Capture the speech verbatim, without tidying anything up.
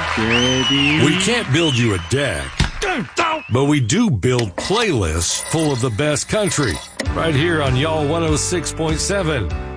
Steady. We can't build you a deck, but we do build playlists full of the best country. Right here on Y'all one oh six point seven.